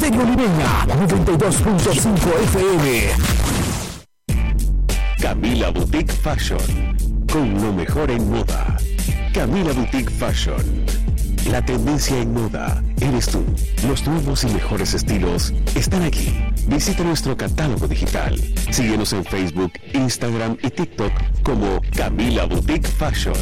Estéreo Limeña 92.5 FM. Camila Boutique Fashion, con lo mejor en moda. Camila Boutique Fashion. La tendencia en moda eres tú. Los nuevos y mejores estilos están aquí. Visita nuestro catálogo digital. Síguenos en Facebook, Instagram y TikTok como Camila Boutique Fashion.